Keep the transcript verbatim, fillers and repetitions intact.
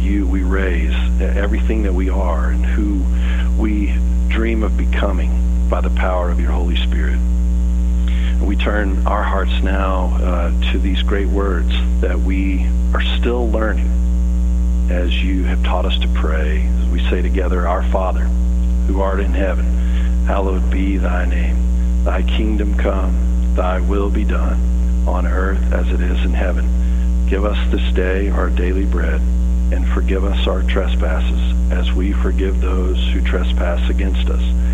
you we raise everything that we are and who we dream of becoming by the power of your Holy Spirit. And we turn our hearts now uh, to these great words that we are still learning as you have taught us to pray. As we say together, Our Father, who art in heaven, hallowed be thy name. Thy kingdom come, thy will be done, on earth as it is in heaven. Give us this day our daily bread, and forgive us our trespasses, as we forgive those who trespass against us.